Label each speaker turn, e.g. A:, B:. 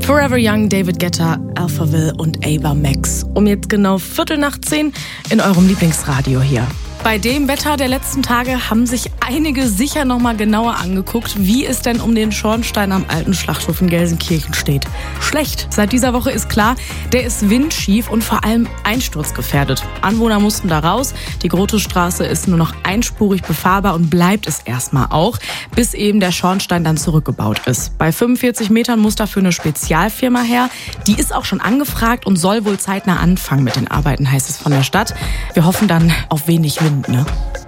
A: Forever Young, David Guetta, Alphaville und Ava Max. Um jetzt genau 10:15 in eurem Lieblingsradio hier. Bei dem Wetter der letzten Tage haben sich einige sicher noch mal genauer angeguckt, wie es denn um den Schornstein am alten Schlachthof in Gelsenkirchen steht. Schlecht. Seit dieser Woche ist klar, der ist windschief und vor allem einsturzgefährdet. Anwohner mussten da raus. Die Grotestraße ist nur noch einspurig befahrbar und bleibt es erstmal auch, bis eben der Schornstein dann zurückgebaut ist. Bei 45 Metern muss dafür eine Spezialfirma her. Die ist auch schon angefragt und soll wohl zeitnah anfangen mit den Arbeiten, heißt es von der Stadt. Wir hoffen dann auf wenig Wind, ne?